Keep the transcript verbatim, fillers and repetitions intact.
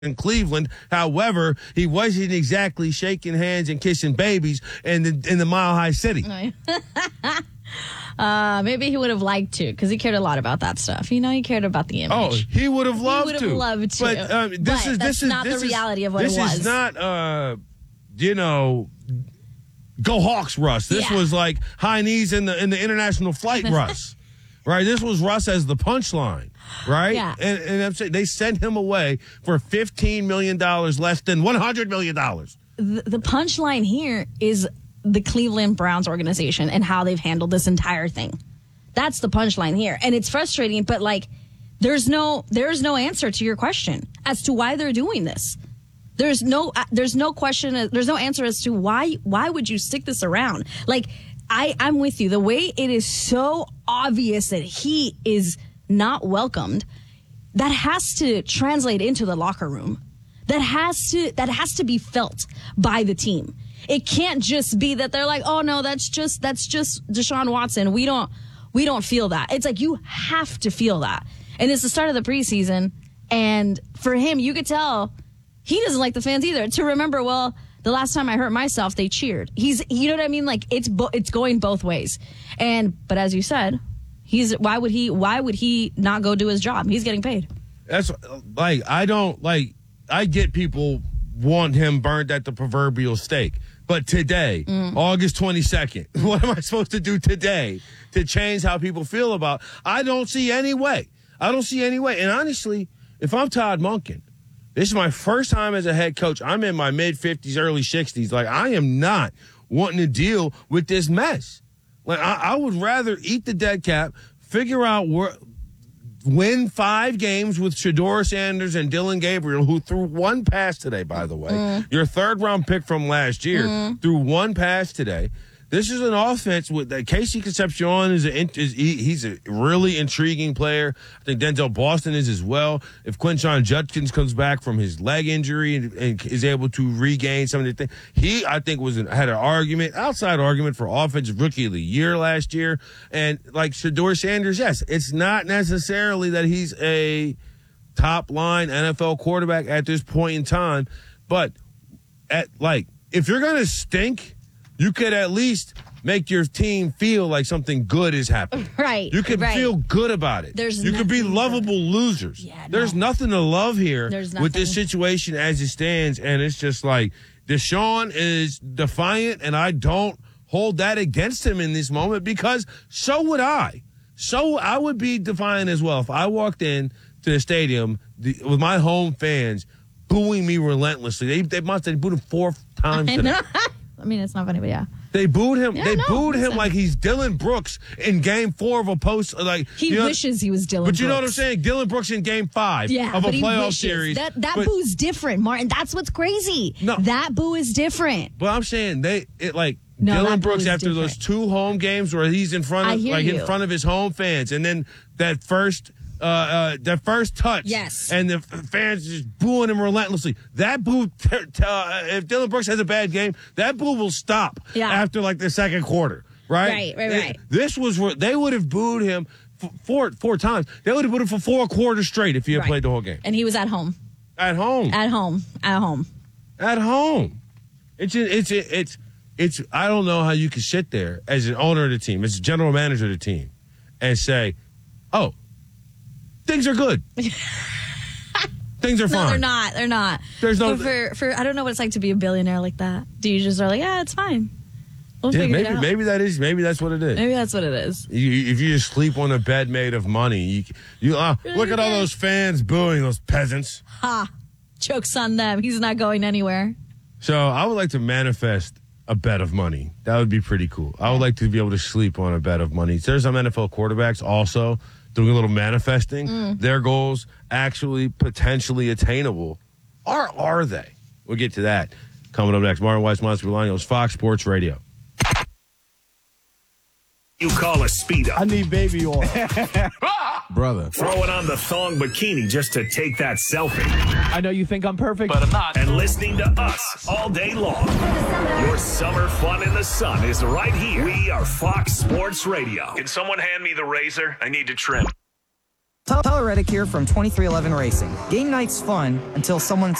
in Cleveland. However, he wasn't exactly shaking hands and kissing babies in the in the Mile High City. uh, maybe he would have liked to, because he cared a lot about that stuff. You know, he cared about the image. Oh, he would have loved he would to. have loved to. But um, this but is that's this is not this the is, reality of what this it was. This is not, uh, you know, go Hawks, Russ. This yeah. was like high knees in the in the international flight, Russ. Right, this was Russ as the punchline, right? Yeah. And, and I'm saying they sent him away for fifteen million dollars less than one hundred million dollars. The, the punchline here is the Cleveland Browns organization and how they've handled this entire thing. That's the punchline here. And it's frustrating, but like, there's no, there's no answer to your question as to why they're doing this. There's no, uh, there's no question, there's no answer as to why, why would you stick this around? Like, I, I'm with you. The way it is so obvious that he is not welcomed, that has to translate into the locker room. That has to that has to be felt by the team. It can't just be that they're like, oh no, that's just that's just Deshaun Watson. We don't we don't feel that. It's like you have to feel that. And it's the start of the preseason, and for him, you could tell he doesn't like the fans either. To remember, well, the last time I hurt myself, they cheered. He's, you know what I mean? Like it's, bo- it's going both ways. And, but as you said, he's, why would he, why would he not go do his job? He's getting paid. That's like, I don't like, I get people want him burnt at the proverbial stake. But today, mm. August twenty-second, what am I supposed to do today to change how people feel about? I don't see any way. I don't see any way. And honestly, if I'm Todd Monken, this is my first time as a head coach. I'm in my mid-fifties, early sixties. Like, I am not wanting to deal with this mess. Like, I, I would rather eat the dead cap, figure out where, win five games with Shedeur Sanders and Dylan Gabriel, who threw one pass today, by the way. Mm. Your third-round pick from last year mm. threw one pass today. This is an offense with that. Casey Concepcion is, a, is he, he's a really intriguing player. I think Denzel Boston is as well. If Quinshon Judkins comes back from his leg injury and, and is able to regain some of the things, he I think was an, had an argument, outside argument for offensive rookie of the year last year. And like Shedeur Sanders, yes, it's not necessarily that he's a top line N F L quarterback at this point in time, but at like if you're gonna stink, you could at least make your team feel like something good is happening. Right. You could right. feel good about it. There's you could be lovable good. losers. Yeah, There's no. nothing to love here There's with this situation as it stands. And it's just like Deshaun is defiant, and I don't hold that against him in this moment because so would I. So I would be defiant as well if I walked in to the stadium the, with my home fans booing me relentlessly. They, they must have booed him four times today. I mean, it's not funny, but yeah. They booed him. Yeah, they no, booed him listen. like he's Dylan Brooks in Game Four of a post. Like he you know, wishes he was Dylan. But you Brooks. know what I'm saying? Dylan Brooks in Game Five yeah, of a but he playoff wishes. series. That that but, boo's different, Martin. That's what's crazy. No, that boo is different. But I'm saying they it like no, Dylan Brooks after different. those two home games where he's in front of like you. in front of his home fans, and then that first. Uh, uh, that first touch, yes, and the fans just booing him relentlessly. That boo, t- t- uh, if Dylan Brooks has a bad game, that boo will stop yeah. after like the second quarter, right? Right, right, right. This was where they would have booed him f- four four times. They would have booed him for four quarters straight if he had right. played the whole game. And he was at home. At home. At home. At home. At home. It's it's it's it's. it's I don't know how you can sit there as an owner of the team, as a general manager of the team, and say, "Oh, things are good. Things are fine." No, they're not. They're not. There's no. But for for I don't know what it's like to be a billionaire like that. Do you just are like, yeah, it's fine. We'll Yeah, figure maybe it out. maybe that is maybe that's what it is. Maybe that's what it is. You, if you just sleep on a bed made of money, you, you uh, look at all those fans booing those peasants. Ha! Joke's on them. He's not going anywhere. So I would like to manifest a bet of money. That would be pretty cool. I would like to be able to sleep on a bet of money. There's some N F L quarterbacks also doing a little manifesting. Mm. Their goals actually potentially attainable. Or are they? We'll get to that coming up next. Martin Weiss, Monster Bolaños, Fox Sports Radio. You call a speed up. I need baby oil. Brother. Throwing on the thong bikini just to take that selfie. I know you think I'm perfect, but I'm not. And listening to us all day long. Your summer fun in the sun is right here. We are Fox Sports Radio. Can someone hand me the razor? I need to trim. Tyler Reddick here from twenty-three eleven Racing. Game night's fun until someone